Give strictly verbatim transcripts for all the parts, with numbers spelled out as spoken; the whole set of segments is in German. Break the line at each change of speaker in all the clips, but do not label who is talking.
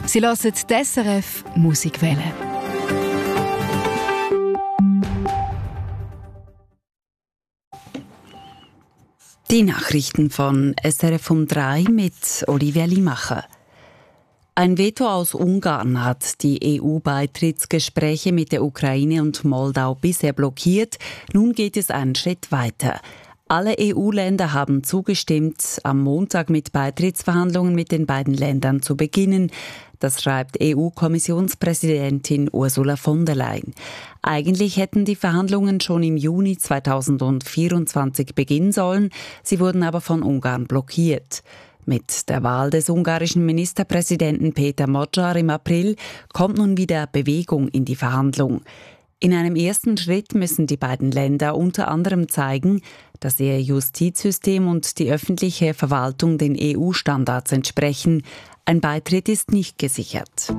Sie hören die S R F Musikwelle.
Die Nachrichten von S R F um drei mit Olivia Limacher. Ein Veto aus Ungarn hat die E U-Beitrittsgespräche mit der Ukraine und Moldau bisher blockiert. Nun geht es einen Schritt weiter. Alle E U-Länder haben zugestimmt, am Montag mit Beitrittsverhandlungen mit den beiden Ländern zu beginnen. Das schreibt E U-Kommissionspräsidentin Ursula von der Leyen. Eigentlich hätten die Verhandlungen schon im Juni zweitausendvierundzwanzig beginnen sollen. Sie wurden aber von Ungarn blockiert. Mit der Wahl des ungarischen Ministerpräsidenten Péter Magyar im April kommt nun wieder Bewegung in die Verhandlung. In einem ersten Schritt müssen die beiden Länder unter anderem zeigen, dass ihr Justizsystem und die öffentliche Verwaltung den E U-Standards entsprechen. Ein Beitritt ist nicht gesichert.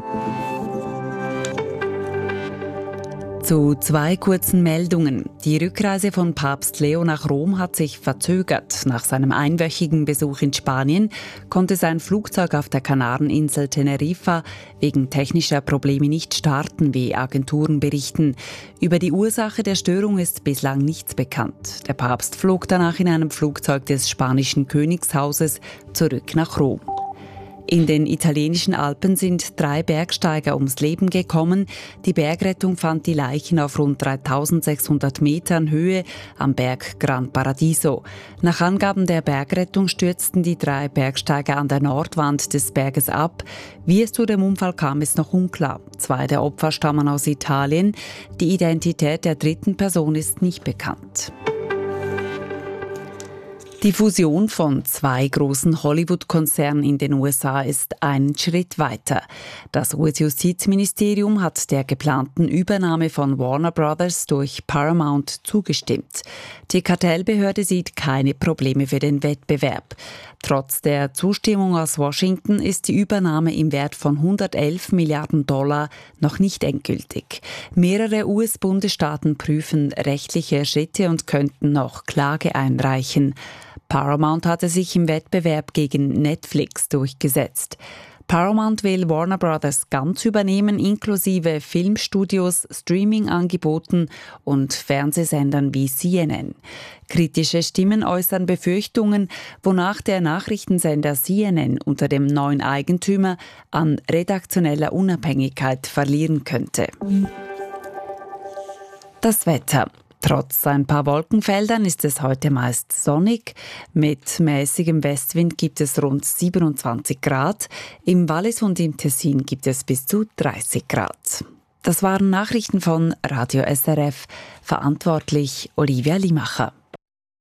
Zu zwei kurzen Meldungen. Die Rückreise von Papst Leo nach Rom hat sich verzögert. Nach seinem einwöchigen Besuch in Spanien konnte sein Flugzeug auf der Kanareninsel Teneriffa wegen technischer Probleme nicht starten, wie Agenturen berichten. Über die Ursache der Störung ist bislang nichts bekannt. Der Papst flog danach in einem Flugzeug des spanischen Königshauses zurück nach Rom. In den italienischen Alpen sind drei Bergsteiger ums Leben gekommen. Die Bergrettung fand die Leichen auf rund dreitausendsechshundert Metern Höhe am Berg Gran Paradiso. Nach Angaben der Bergrettung stürzten die drei Bergsteiger an der Nordwand des Berges ab. Wie es zu dem Unfall kam, ist noch unklar. Zwei der Opfer stammen aus Italien. Die Identität der dritten Person ist nicht bekannt. Die Fusion von zwei großen Hollywood-Konzernen in den U S A ist einen Schritt weiter. Das U S-Justizministerium hat der geplanten Übernahme von Warner Brothers durch Paramount zugestimmt. Die Kartellbehörde sieht keine Probleme für den Wettbewerb. Trotz der Zustimmung aus Washington ist die Übernahme im Wert von hundertelf Milliarden Dollar noch nicht endgültig. Mehrere U S-Bundesstaaten prüfen rechtliche Schritte und könnten noch Klage einreichen. Paramount hatte sich im Wettbewerb gegen Netflix durchgesetzt. Paramount will Warner Brothers ganz übernehmen, inklusive Filmstudios, Streaming-Angeboten und Fernsehsendern wie C N N. Kritische Stimmen äußern Befürchtungen, wonach der Nachrichtensender C N N unter dem neuen Eigentümer an redaktioneller Unabhängigkeit verlieren könnte. Das Wetter. Trotz ein paar Wolkenfeldern ist es heute meist sonnig. Mit mäßigem Westwind gibt es rund siebenundzwanzig Grad. Im Wallis und im Tessin gibt es bis zu dreißig Grad. Das waren Nachrichten von Radio S R F. Verantwortlich Olivia Limacher.